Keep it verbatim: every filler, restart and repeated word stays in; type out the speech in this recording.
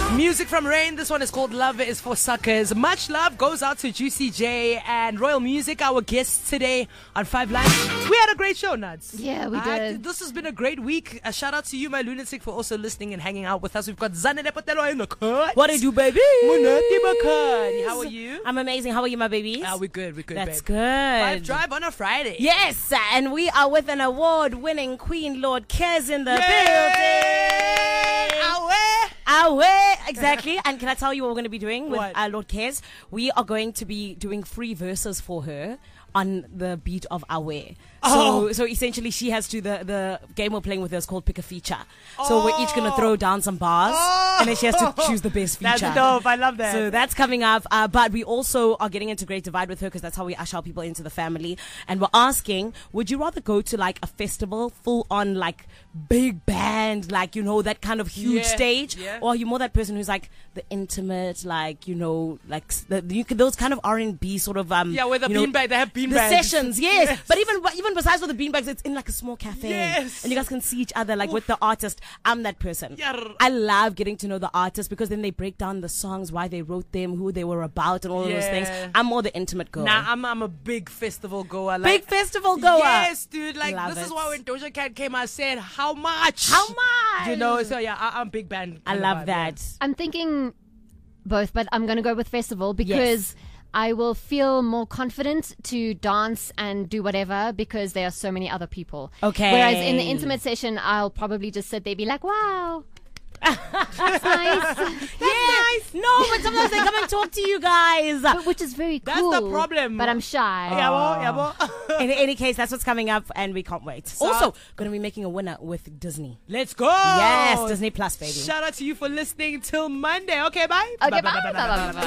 Music from Rain. This one is called Love is for Suckers. Much love goes out to Juicy J and Royal Music, our guests today on Five Lines. We had a great show, Nuts. Yeah, we Uh, did. this has been a great week. A shout out to you, my lunatic, for also listening and hanging out with us. We've got Zanele Potelo in the cut. What did you, baby? Munati Bakani. How are you? I'm amazing. How are you, my babies? Ah, we're good. We're good, That's babe. good. Five Drive on a Friday. Yes, and we are with an award-winning Queen Lord Kez in the Yay! building. Away. Away, exactly. And can I tell you what we're going to be doing with What? uh, Lord Kez? We are going to be doing free verses for her on the beat of Away. Oh. So, so essentially, she has to the the game we're playing with her is called Pick a Feature. So we're each going to throw down some bars, Oh. and then she has to choose the best feature. That's dope. I love that. So that's coming up. Uh, but we also are getting into Great Divide with her because that's how we usher people into the family. And we're asking, would you rather go to like a festival full on like big band, like, you know, that kind of huge Yeah, stage? yeah. Or are you more that person who's like the intimate, like, you know, like s- the, you can, those kind of R and B sort of, um, Yeah, with the you know, beanbag. They have the beanbags. sessions, yes. Yes. But even but even besides with the beanbags, it's in like a small cafe. Yes. And you guys can see each other, like with the artist. I'm that person. Yarr. I love getting to know the artist because then they break down the songs, why they wrote them, who they were about, and all of those Yeah. things. I'm more the intimate girl. Nah, I'm I'm a big festival goer. Like, Big festival goer. Yes, dude. Like Love this is it. why when Doja Cat came, I said, "How much? How much? You know?" So yeah, I, I'm big band. I kind of love vibe, that. I'm thinking both, but I'm going to go with festival because Yes. I will feel more confident to dance and do whatever because there are so many other people. Okay. Whereas in the intimate session, I'll probably just sit there and be like, wow. That's nice. Yes. No, but sometimes they come and talk to you guys. But which is very That's cool. the problem. But I'm shy. Yeah, well, yeah, well. In any case, that's what's coming up, and we can't wait. also, going to be making a winner with Disney. Let's go. Yes, Disney Plus, baby. Shout out to you for listening till Monday. Okay, bye. Okay, bye. Bye, bye, bye, bye.